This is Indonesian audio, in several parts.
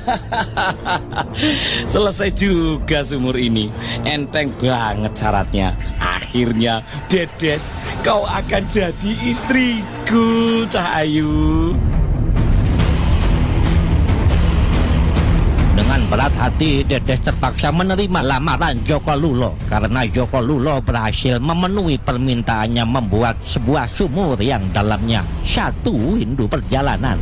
Selesai juga sumur ini. Enteng banget syaratnya. Akhirnya, Dedes, kau akan jadi istriku, Cahayu. Dengan berat hati, Dedes terpaksa menerima lamaran Joko Lulo karena Joko Lulo berhasil memenuhi permintaannya membuat sebuah sumur yang dalamnya 1 windu perjalanan.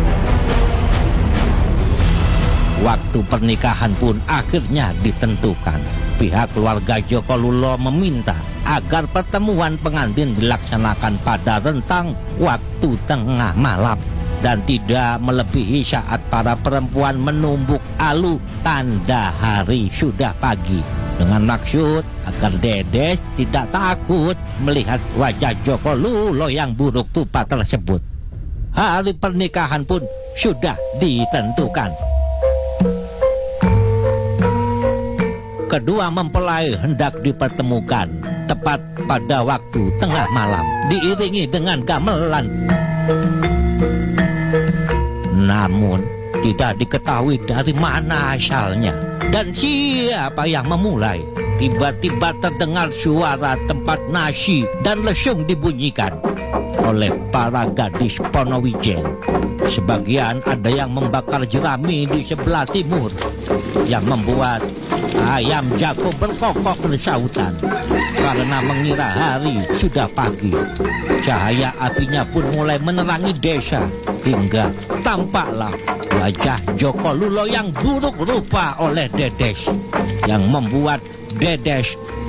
Waktu pernikahan pun akhirnya ditentukan. Pihak keluarga Joko Lulo meminta agar pertemuan pengantin dilaksanakan pada rentang waktu tengah malam dan tidak melebihi saat para perempuan menumbuk alu tanda hari sudah pagi, dengan maksud agar Dedes tidak takut melihat wajah Joko Lulo yang buruk rupa tersebut. Hari pernikahan pun sudah ditentukan. Kedua mempelai hendak dipertemukan tepat pada waktu tengah malam, diiringi dengan gamelan. Namun tidak diketahui dari mana asalnya dan siapa yang memulai. Tiba-tiba terdengar suara tempat nasi dan lesung dibunyikan oleh para gadis Ponowijen. Sebagian ada yang membakar jerami di sebelah timur, yang membuat ayam jago berkokok bersautan karena mengira hari sudah pagi. Cahaya apinya pun mulai menerangi desa hingga tampaklah wajah Joko Lulo yang buruk rupa oleh Dedes, yang membuat Dedes